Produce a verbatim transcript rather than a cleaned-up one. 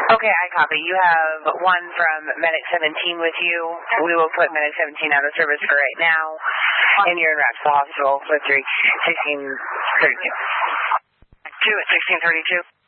Okay, I copy. You have one from Medic seventeen with you. We will put Medic seventeen out of service for right now. And you're in route to the hospital for three sixteen thirty-two. Two at sixteen thirty-two.